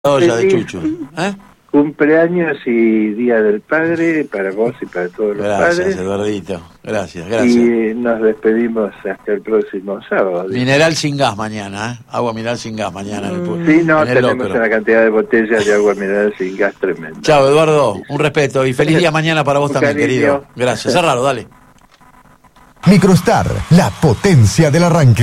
olla de Chucho. Cumpleaños y Día del Padre para vos y para todos los padres. Gracias, Eduardito. Gracias. Y nos despedimos hasta el próximo sábado. Mineral sin gas mañana, Agua mineral sin gas mañana. Sí, tenemos una cantidad de botellas de agua mineral sin gas tremenda. Chao, Eduardo. Un respeto y feliz día mañana para vos también, querido. Gracias. Cerralo, dale. Microstar, la potencia del arranque.